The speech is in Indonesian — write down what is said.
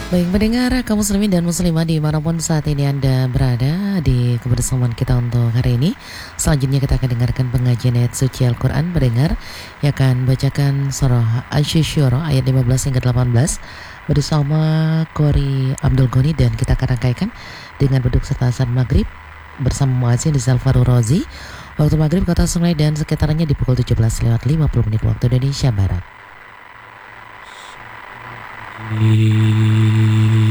Baik pendengar kaum muslimin dan muslimah dimanapun saat ini Anda berada di kebersamaan kita untuk hari ini. Selanjutnya kita akan dengarkan pengajian ayat suci Al-Quran. Pendengar yang akan bacakan surah Asy-Syura ayat 15 hingga 18 bersama Qori Abdul Ghani, dan kita akan rangkaikan dengan duduk serta azan maghrib bersama muadzin di Zalfarul Rozi. Waktu maghrib kota Sungai dan sekitarnya di pukul 17:50 waktu Indonesia Barat.